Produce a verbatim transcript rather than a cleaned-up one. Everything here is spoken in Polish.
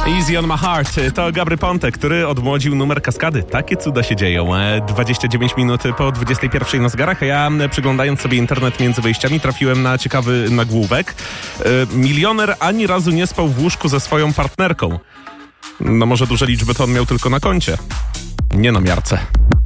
Easy on my heart. To Gabry Ponte, który odmłodził numer Kaskady. Takie cuda się dzieją. dwadzieścia dziewięć minut po dwudziestej pierwszej na zegarach, a ja, przyglądając sobie internet między wejściami, trafiłem na ciekawy nagłówek. Milioner ani razu nie spał w łóżku ze swoją partnerką. No może duże liczby to on miał tylko na koncie, nie na miarce.